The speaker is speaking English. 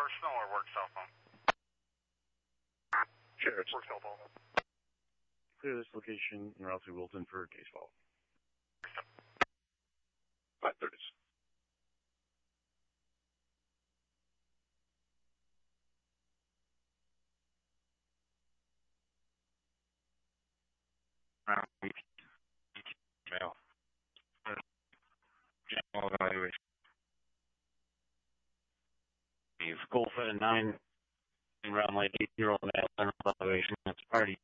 personal or work cell phone? Sure. Work cell phone. Clear this location and route to Wilton for case follow. 530. Mail. General evaluation. Golf at 9 in round light 8-0 male general evaluation. That's party.